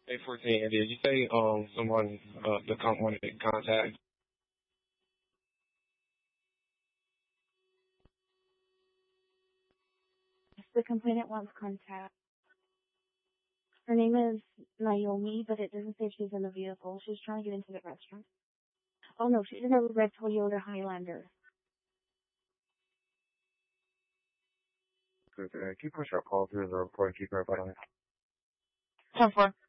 A14, and did you say someone wanted to contact? The complainant wants contact. Her name is Naomi, but it doesn't say she's in the vehicle. She's trying to get into the restaurant. Oh no, she's in a red Toyota Highlander. Keep pushing our call through the report. Keep her on it. 10-4.